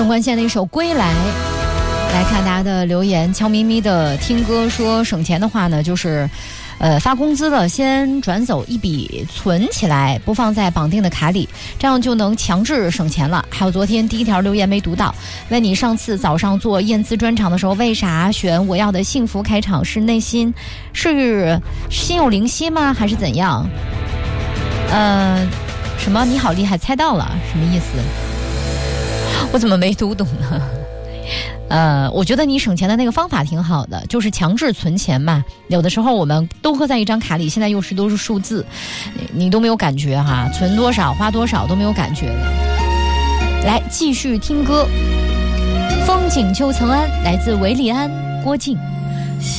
纵贯线的一首《归来》。来看大家的留言，悄咪咪的听歌说省钱的话呢，就是发工资了先转走一笔存起来，不放在绑定的卡里，这样就能强制省钱了。还有昨天第一条留言没读到，问你上次早上做燕姿专场的时候，为啥选我要的幸福开场？是内心是心有灵犀吗？还是怎样？什么？你好厉害，猜到了，什么意思？我怎么没读懂呢？我觉得你省钱的那个方法挺好的，就是强制存钱嘛。有的时候我们都搁在一张卡里，现在都是数字，你都没有感觉哈，存多少花多少都没有感觉的。来继续听歌，风景旧曾谙，来自韦礼安、郭靖。